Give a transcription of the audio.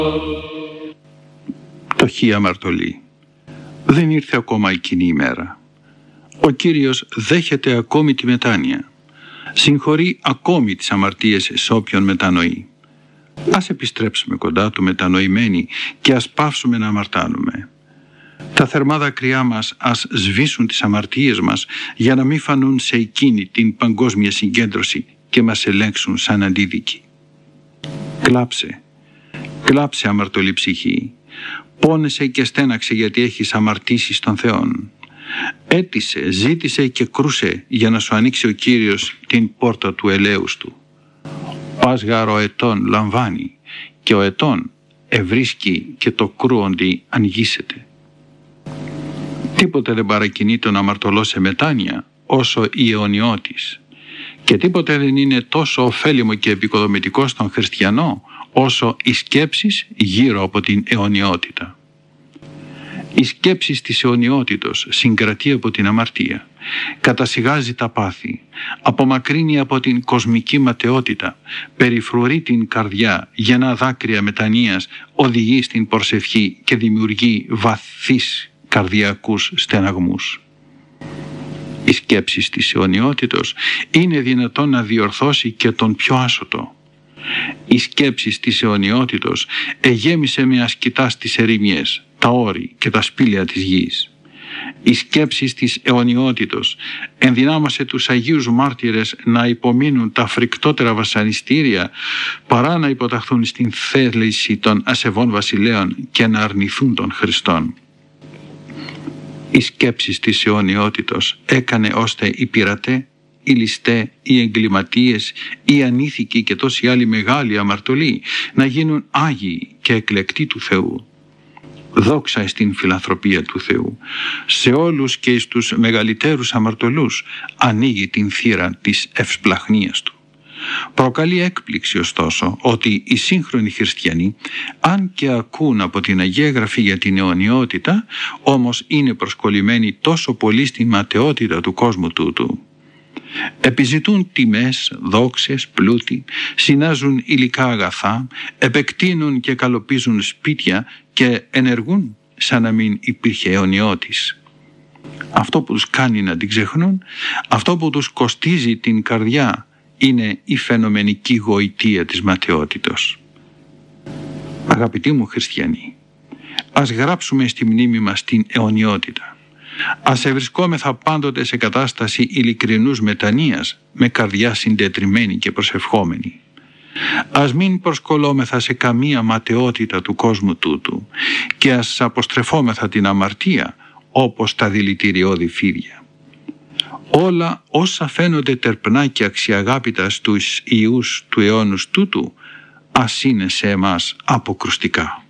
Το Χ αμαρτωλή. Δεν ήρθε ακόμα εκείνη η μέρα. Ο Κύριος δέχεται ακόμη τη μετάνοια. Συγχωρεί ακόμη τις αμαρτίες σε όποιον μετανοεί. Ας επιστρέψουμε κοντά του μετανοημένοι και ας πάυσουμε να αμαρτάνουμε. Τα θερμά δάκρυά μας ας σβήσουν τις αμαρτίες μας για να μην φανούν σε εκείνη την παγκόσμια συγκέντρωση και μας ελέγξουν σαν αντίδικοι. Κλάψε, κλάψε αμαρτωλή ψυχή. Πόνεσαι και στέναξε γιατί έχεις αμαρτήσει στον Θεόν. Έτησε, ζήτησε και κρούσε για να σου ανοίξει ο Κύριος την πόρτα του ελέους του. Πας γάρ ο ετών λαμβάνει και ο ετών ευρίσκει και το κρούοντι ανοιγήσεται. Τίποτε δεν παρακινεί τον αμαρτωλό σε μετάνοια όσο η αιωνιώτης. Και τίποτε δεν είναι τόσο ωφέλιμο και επικοδομητικό στον χριστιανό όσο οι σκέψεις γύρω από την αιωνιότητα. Η σκέψη της αιωνιότητος συγκρατεί από την αμαρτία, κατασυγάζει τα πάθη, απομακρύνει από την κοσμική ματαιότητα, περιφρουρεί την καρδιά, γεννά δάκρυα μετανοίας, οδηγεί στην προσευχή και δημιουργεί βαθύς καρδιακούς στεναγμούς. Η σκέψη της αιωνιότητος είναι δυνατόν να διορθώσει και τον πιο άσωτο. Η σκέψη της αιωνιότητος εγέμισε με ασκητάς τις ερημιές, τα όρη και τα σπήλαια της γης. Η σκέψη της αιωνιότητος ενδυνάμωσε τους Αγίους Μάρτυρες να υπομείνουν τα φρικτότερα βασανιστήρια παρά να υποταχθούν στην θέληση των ασεβών βασιλέων και να αρνηθούν των Χριστών. Η σκέψη της αιωνιότητος έκανε ώστε οι πειρατέ, οι ληστέ, οι εγκληματίες, οι ανήθικοι και τόσοι άλλοι μεγάλοι αμαρτωλοί να γίνουν άγιοι και εκλεκτοί του Θεού. Δόξα στην φιλανθρωπία του Θεού. Σε όλους και εις τους μεγαλύτερους αμαρτωλούς ανοίγει την θύρα της ευσπλαχνίας του. Προκαλεί έκπληξη ωστόσο ότι οι σύγχρονοι χριστιανοί, αν και ακούν από την Αγία Γραφή για την αιωνιότητα, όμως είναι προσκολλημένοι τόσο πολύ στην ματαιότητα του κόσμου τούτου. Επιζητούν τιμές, δόξες, πλούτη, συνάζουν υλικά αγαθά, επεκτείνουν και καλοπίζουν σπίτια και ενεργούν σαν να μην υπήρχε αιωνιώτης. Αυτό που τους κάνει να την ξεχνούν, αυτό που τους κοστίζει την καρδιά, είναι η φαινομενική γοητεία της ματαιότητος. Αγαπητοί μου χριστιανοί, ας γράψουμε στη μνήμη μας την αιωνιότητα. Ας ευρισκόμεθα πάντοτε σε κατάσταση ειλικρινούς μετανοίας, με καρδιά συντετριμμένη και προσευχόμενη. Ας μην προσκολόμεθα σε καμία ματαιότητα του κόσμου τούτου και ας αποστρεφόμεθα την αμαρτία όπως τα δηλητηριώδη φίδια. Όλα όσα φαίνονται τερπνά και αξιαγάπητα στους ιούς του αιώνους τούτου, ας είναι σε εμάς αποκρουστικά.